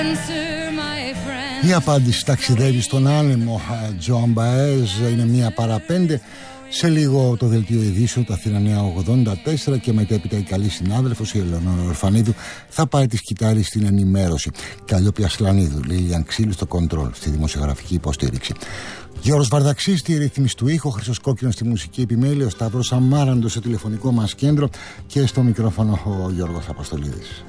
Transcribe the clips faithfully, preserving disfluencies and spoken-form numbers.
Η απάντηση ταξιδεύει στον άνεμο. Τζοαν Μπαέζ είναι μία παρά πέντε. Σε λίγο το δελτίο ειδήσεων, το Αθήνα Νέα ογδόντα τέσσερα, και μετέπειτα η καλή συνάδελφος η Ελεονόρα Ορφανίδου θα πάρει τη σκητάλη στην ενημέρωση. Καλλιόπη Ασλανίδου, Λίλιαν Ξύλου στο κοντρόλ, στη δημοσιογραφική υποστήριξη. Γιώργος Βαρδαξής στη ρύθμιση του ήχου, Χρήστος Κόκκινος στη μουσική επιμέλεια, ο Σταύρος Αμάραντος στο τηλεφωνικό μας κέντρο και στο μικρόφωνο ο Γιώργος Αποστολίδης.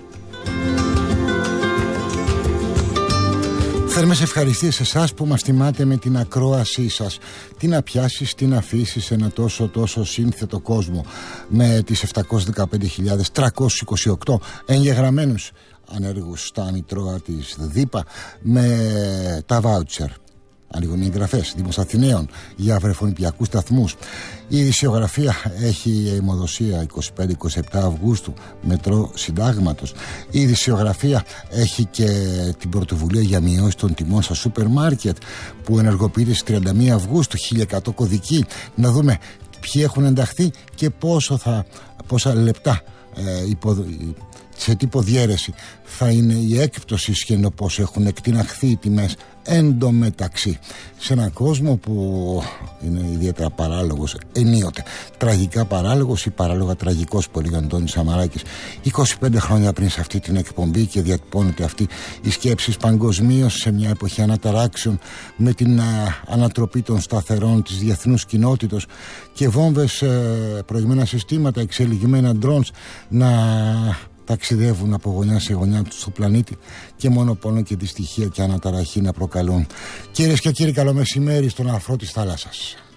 Θερμές ευχαριστίες σε εσάς που μας τιμάτε με την ακρόασή σας. Τι να πιάσεις, τι να αφήσεις σε ένα τόσο τόσο σύνθετο κόσμο, με τις επτακόσιες δεκαπέντε χιλιάδες τριακόσιους είκοσι οκτώ εγγεγραμμένους ανέργους στα Μητρώα της ΔΥΠΑ, με τα βάουτσερ, ανοίγουν οι εγγραφές Δημοσαθηναίων για βρεφονιπιακούς σταθμούς. Η ειδησιογραφία έχει αιμοδοσία είκοσι πέντε είκοσι επτά Αυγούστου, μετρό συντάγματος. Η ειδησιογραφία έχει και την πρωτοβουλία για μειώση των τιμών στα σούπερ μάρκετ που ενεργοποιείται στις τριάντα μία Αυγούστου, χίλια εκατό κωδικοί. Να δούμε ποιοι έχουν ενταχθεί και πόσο θα, πόσα λεπτά ε, υπο, σε τι υποδιέρεση θα είναι η έκπτωση σχεδόν, πως έχουν εκτιναχθεί οι τιμές. Εν τω μεταξύ, σε έναν κόσμο που είναι ιδιαίτερα παράλογος, ενίοτε τραγικά παράλογος ή παράλογα τραγικός, που έλεγε ο Αντώνης Σαμαράκης είκοσι πέντε χρόνια πριν σε αυτή την εκπομπή, και διατυπώνεται αυτή η σκέψη παγκοσμίως σε μια εποχή αναταράξεων, με την α, ανατροπή των σταθερών της διεθνούς κοινότητος και βόμβες, ε, προηγμένα συστήματα, εξελιγμένα drones να ταξιδεύουν από γωνιά σε γωνιά του στο πλανήτη, και μόνο πόνο και δυστυχία και αναταραχή να προκαλούν. Κυρίες και κύριοι, καλό μεσημέρι στον αφρό της θάλασσας.